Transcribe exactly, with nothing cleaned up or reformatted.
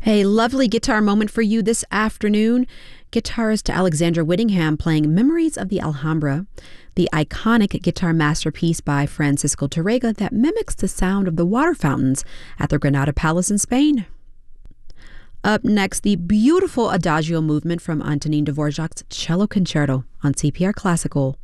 A lovely guitar moment for you this afternoon. Guitarist Alexandra Whittingham playing Memories of the Alhambra, the iconic guitar masterpiece by Francisco Tárrega that mimics the sound of the water fountains at the Granada Palace in Spain. Up next, the beautiful Adagio movement from Antonin Dvorak's Cello Concerto on C P R Classical.